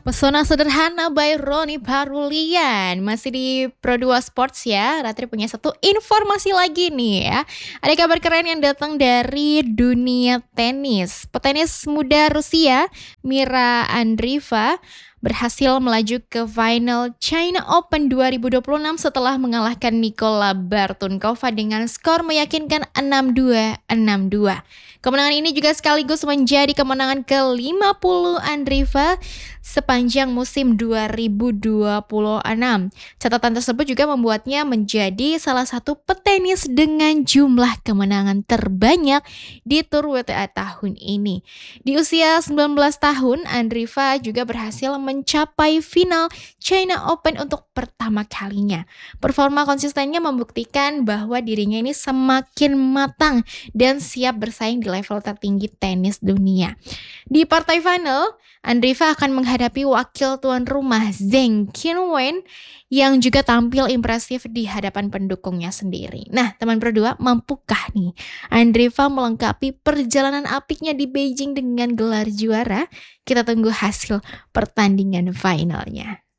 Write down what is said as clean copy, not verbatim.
Pesona Sederhana by Roni Parulian. Masih di Pro2 Sports ya. Ratri punya satu informasi lagi nih ya. Ada kabar keren yang datang dari dunia tenis. Petenis muda Rusia, Mira Andreeva, berhasil melaju ke final China Open 2026 setelah mengalahkan Nikola Bartunkova dengan skor meyakinkan 6-2, 6-2. Kemenangan ini juga sekaligus menjadi kemenangan ke-50 Andreeva sepanjang musim 2026. Catatan tersebut juga membuatnya menjadi salah satu petenis dengan jumlah kemenangan terbanyak di Tour WTA tahun ini. Di usia 19 tahun, Andreeva juga berhasil mencapai final China Open untuk pertama kalinya. Performa konsistennya membuktikan bahwa dirinya ini semakin matang dan siap bersaing di level tertinggi tenis dunia. Di partai final, Andreeva akan menghadapi wakil tuan rumah Zheng Qinwen yang juga tampil impresif di hadapan pendukungnya sendiri. Nah, teman Pro2, mampukah nih Andreeva melengkapi perjalanan apiknya di Beijing dengan gelar juara? Kita tunggu hasil pertandingan finalnya.